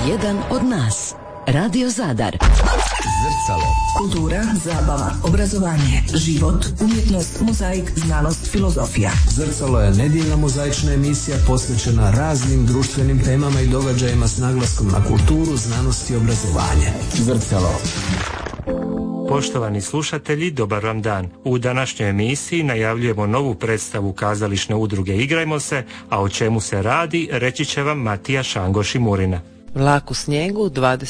Jedan od nas. Radio Zadar. Zrcalo. Kultura, zabava, obrazovanje, život, umjetnost, mozaik, znanost, filozofija. Zrcalo je nedjeljna mozaična emisija posvećena raznim društvenim temama i događajima s naglaskom na kulturu, znanost i obrazovanje. Zrcalo. Poštovani slušatelji, dobar vam dan. U današnjoj emisiji najavljujemo novu predstavu kazališne udruge Igrajmo se, a o čemu se radi reći će vam Matija Šangoš i Murina. Vlak u snijegu,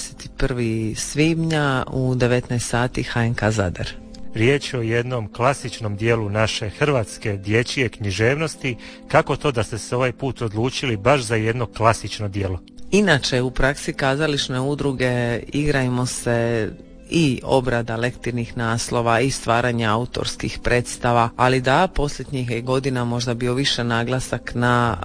21. svibnja u 19 sati HNK Zadar. Riječ je o jednom klasičnom dijelu naše hrvatske dječje književnosti. Kako to da ste se ovaj put odlučili baš za jedno klasično dijelo? Inače, u praksi kazališne udruge Igrajmo se i obrada lektirnih naslova i stvaranje autorskih predstava, ali da, posljednjih godina možda bio više naglasak na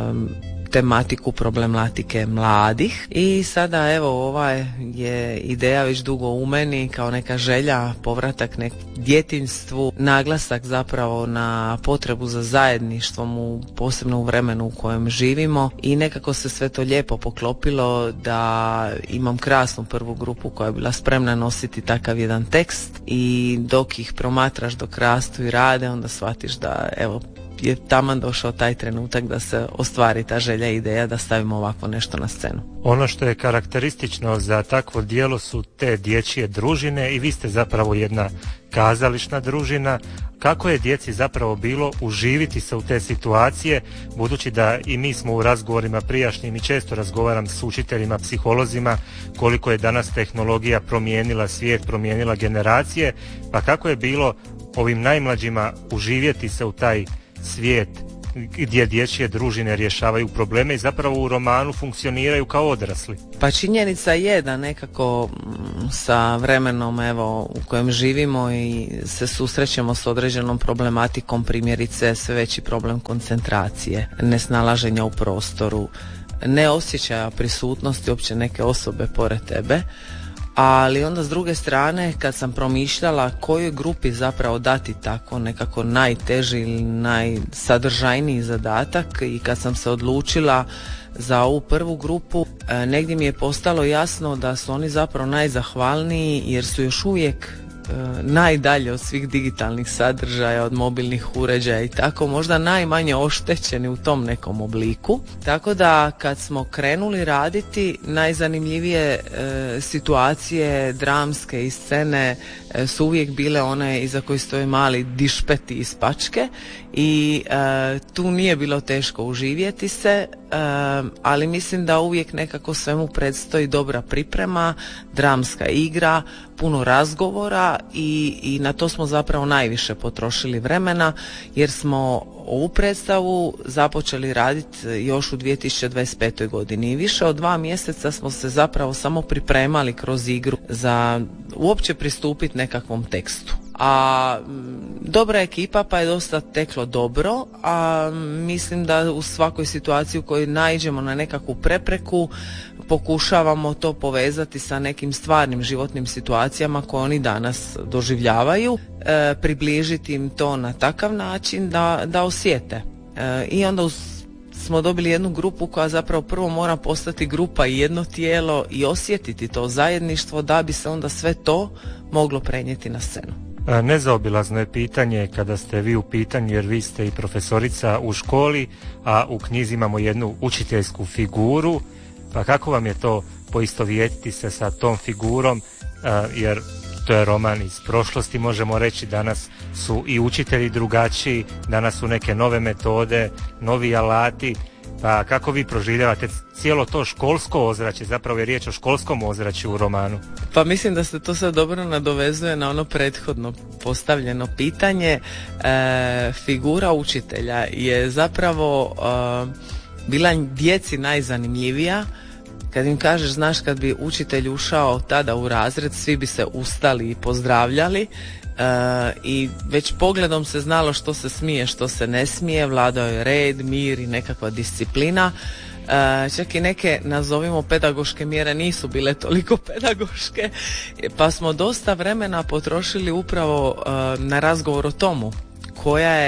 tematiku problematike mladih. I sada evo ova je ideja već dugo u meni kao neka želja, povratak djetinjstvu, naglasak zapravo na potrebu za zajedništvom posebno u vremenu u kojem živimo i nekako se sve to lijepo poklopilo da imam krasnu prvu grupu koja je bila spremna nositi takav jedan tekst i dok ih promatraš dok rastu i rade onda shvatiš da evo je taman došao taj trenutak da se ostvari ta želja i ideja da stavimo ovako nešto na scenu. Ono što je karakteristično za takvo djelo su te dječje družine i vi ste zapravo jedna kazališna družina. Kako je djeci zapravo bilo uživiti se u te situacije, budući da i mi smo u razgovorima prijašnjim i često razgovaram s učiteljima, psiholozima, koliko je danas tehnologija promijenila svijet, promijenila generacije, pa kako je bilo ovim najmlađima uživjeti se u taj svijet gdje dječje družine rješavaju probleme i zapravo u romanu funkcioniraju kao odrasli? Pa činjenica je da nekako sa vremenom evo u kojem živimo i se susrećemo s određenom problematikom, primjerice sve veći problem koncentracije, nesnalaženja u prostoru, neosjećaja prisutnosti uopće neke osobe pored tebe. Ali onda s druge strane kad sam promišljala kojoj grupi zapravo dati tako nekako najteži ili najsadržajniji zadatak i kad sam se odlučila za ovu prvu grupu, negdje mi je postalo jasno da su oni zapravo najzahvalniji jer su još uvijek najdalje od svih digitalnih sadržaja, od mobilnih uređaja i tako, možda najmanje oštećeni u tom nekom obliku. Tako da kad smo krenuli raditi, najzanimljivije situacije dramske i scene su uvijek bile one iza koji stoje mali dišpeti iz pačke i tu nije bilo teško uživjeti se, ali mislim da uvijek nekako svemu predstoji dobra priprema, dramska igra, puno razgovora i na to smo zapravo najviše potrošili vremena jer smo ovu predstavu započeli raditi još u 2025. godini i više od 2 mjeseca smo se zapravo samo pripremali kroz igru za uopće pristupiti nekakvom tekstu. A dobra ekipa pa je dosta teklo dobro, a mislim da u svakoj situaciji u kojoj naiđemo na nekakvu prepreku pokušavamo to povezati sa nekim stvarnim životnim situacijama koje oni danas doživljavaju, približiti im to na takav način da osjete. I onda smo dobili jednu grupu koja zapravo prvo mora postati grupa i jedno tijelo i osjetiti to zajedništvo da bi se onda sve to moglo prenijeti na scenu. Nezaobilazno je pitanje kada ste vi u pitanju jer vi ste i profesorica u školi, a u knjizi imamo jednu učiteljsku figuru, pa kako vam je to poistovjetiti se sa tom figurom, jer to je roman iz prošlosti, možemo reći, danas su i učitelji drugačiji, danas su neke nove metode, novi alati, pa kako vi proživljavate cijelo to školsko ozračje, zapravo je riječ o školskom ozračju u romanu? Pa mislim da se to sad dobro nadovezuje na ono prethodno postavljeno pitanje. Figura učitelja je zapravo bila djeci najzanimljivija. Kad im kažeš, znaš, kad bi učitelj ušao tada u razred, svi bi se ustali i pozdravljali i već pogledom se znalo što se smije, što se ne smije, vladao je red, mir i nekakva disciplina. Čak i neke, nazovimo, pedagoške mjere nisu bile toliko pedagoške, pa smo dosta vremena potrošili upravo na razgovor o tomu koja je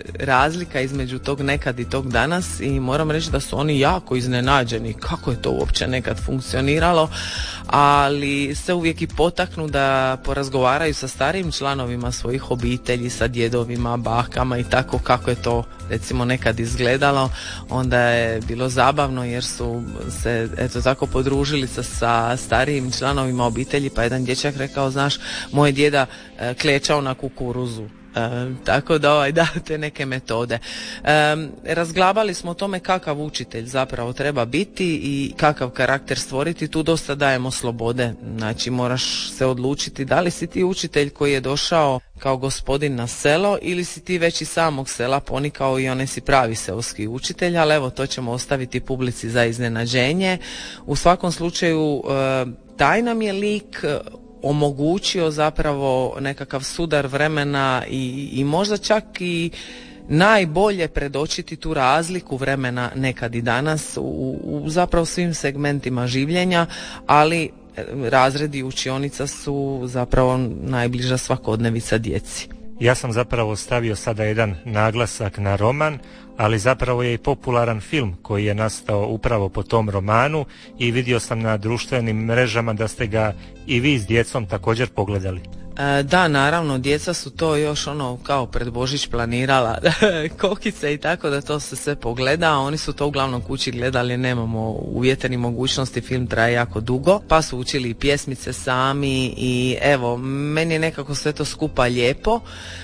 razlika između tog nekad i tog danas i moram reći da su oni jako iznenađeni kako je to uopće nekad funkcioniralo, ali se uvijek i potaknu da porazgovaraju sa starijim članovima svojih obitelji, sa djedovima, bakama i tako kako je to recimo nekad izgledalo. Onda je bilo zabavno jer su se eto tako podružili sa starijim članovima obitelji, pa jedan dječak rekao, znaš, moj djeda klečao na kukuruzu. Tako da te neke metode. Razglabali smo o tome kakav učitelj zapravo treba biti i kakav karakter stvoriti. Tu dosta dajemo slobode. Znači moraš se odlučiti da li si ti učitelj koji je došao kao gospodin na selo ili si ti već iz samog sela ponikao i onaj si pravi seoski učitelj, ali evo to ćemo ostaviti publici za iznenađenje. U svakom slučaju taj nam je lik omogućio zapravo nekakav sudar vremena i možda čak i najbolje predočiti tu razliku vremena nekad i danas u zapravo svim segmentima življenja, ali razredi učionica su zapravo najbliža svakodnevica djeci. Ja sam zapravo stavio sada jedan naglasak na roman, ali zapravo je i popularan film koji je nastao upravo po tom romanu i vidio sam na društvenim mrežama da ste ga i vi s djecom također pogledali. Da, naravno, djeca su to još kao pred Božić planirala kokice i tako da to se sve pogleda, a oni su to uglavnom kući gledali, nemamo uvjete ni mogućnosti, film traje jako dugo, pa su učili pjesmice sami i evo, meni je nekako sve to skupa lijepo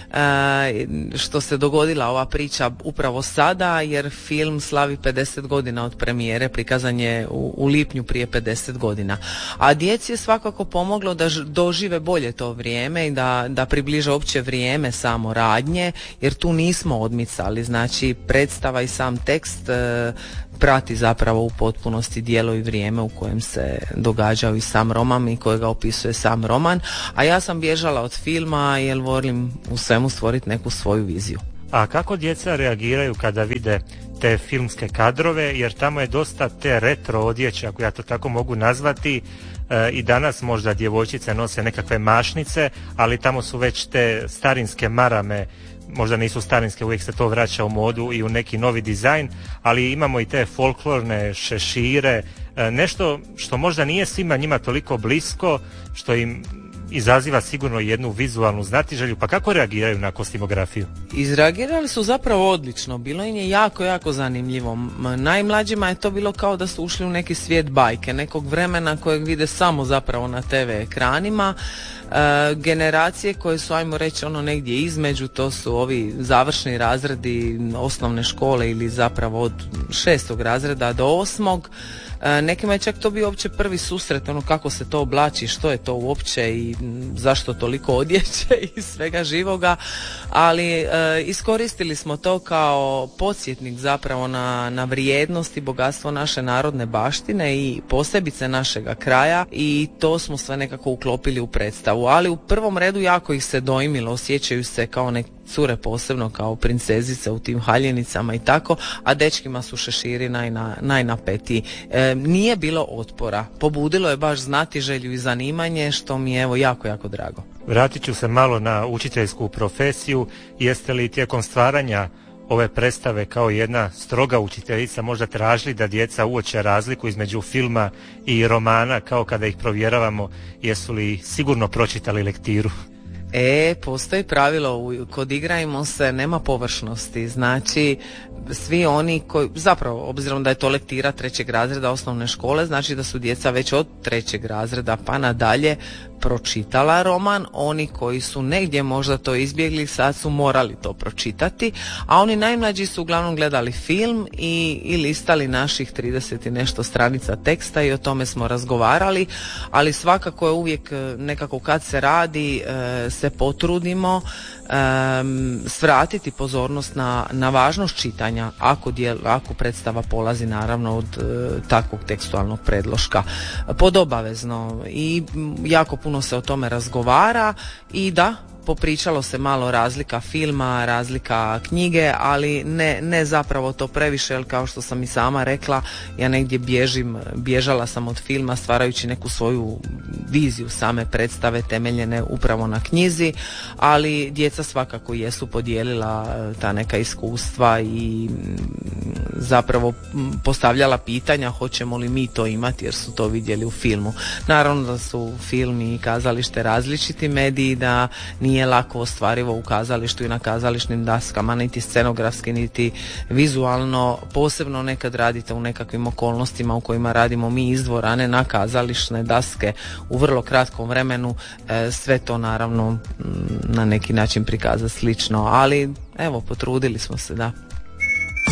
što se dogodila ova priča upravo sada, jer film slavi 50 godina od premijere, prikazan je u lipnju prije 50 godina. A djeci je svakako pomoglo da dožive bolje to vrijeme i da približe opće vrijeme samo radnje, jer tu nismo odmicali, znači predstava i sam tekst prati zapravo u potpunosti djelo i vrijeme u kojem se događao i sam roman i kojega opisuje sam roman, a ja sam bježala od filma jer volim u svemu stvoriti neku svoju viziju. A kako djeca reagiraju kada vide te filmske kadrove, jer tamo je dosta te retro odjeće, ako ja to tako mogu nazvati, i danas možda djevojčice nose nekakve mašnice, ali tamo su već te starinske marame, možda nisu starinske, uvijek se to vraća u modu i u neki novi dizajn, ali imamo i te folklorne šešire, nešto što možda nije svima njima toliko blisko, što im izaziva sigurno jednu vizualnu znatiželju. Pa kako reagiraju na kostimografiju? Izreagirali su zapravo odlično, bilo im je jako, jako zanimljivo. Najmlađima je to bilo kao da su ušli u neki svijet bajke, nekog vremena kojeg vide samo zapravo na TV ekranima. Generacije koje su, ajmo reći, negdje između, to su ovi završni razredi osnovne škole ili zapravo od 6. razreda do 8. Nekima je čak to bio uopće prvi susret, kako se to oblači, što je to uopće i zašto toliko odjeće i svega živoga, ali iskoristili smo to kao podsjetnik zapravo na vrijednost i bogatstvo naše narodne baštine i posebice našega kraja, i to smo sve nekako uklopili u predstavu, ali u prvom redu jako ih se dojmilo, osjećaju se kao neke cure, posebno kao princezice u tim haljenicama i tako, a dečkima su šeširi najnapetiji. Nije bilo otpora, pobudilo je baš znatiželju i zanimanje, što mi je evo jako, jako drago. Vratit ću se malo na učiteljsku profesiju. Jeste li tijekom stvaranja ove predstave kao jedna stroga učiteljica možda tražili da djeca uoče razliku između filma i romana, kao kada ih provjeravamo, jesu li sigurno pročitali lektiru? Postoji pravilo, kod Igrajmo se nema površnosti, znači svi oni koji, zapravo obzirom da je to lektira 3. razreda osnovne škole, znači da su djeca već od 3. razreda pa nadalje pročitala roman, oni koji su negdje možda to izbjegli sad su morali to pročitati, a oni najmlađi su uglavnom gledali film i listali naših 30 i nešto stranica teksta i o tome smo razgovarali, ali svakako je uvijek nekako kad se radi se potrudimo svratiti pozornost na važnost čitanja ako predstava polazi naravno od takvog tekstualnog predloška podobavezno, i jako puno se o tome razgovara i da, popričalo se malo razlika filma, razlika knjige, ali ne zapravo to previše, jer kao što sam i sama rekla, ja negdje bježala sam od filma stvarajući neku svoju viziju same predstave temeljene upravo na knjizi, ali djeca svakako jesu podijelila ta neka iskustva i zapravo postavljala pitanja hoćemo li mi to imati jer su to vidjeli u filmu. Naravno da su film i kazalište različiti mediji, da nije lako ostvarivo u kazalištu i na kazališnim daskama, niti scenografski, niti vizualno, posebno nekad radite u nekakvim okolnostima u kojima radimo mi iz dvorane na kazališne daske u vrlo kratkom vremenu, sve to naravno na neki način prikazati slično, ali evo, potrudili smo se, da.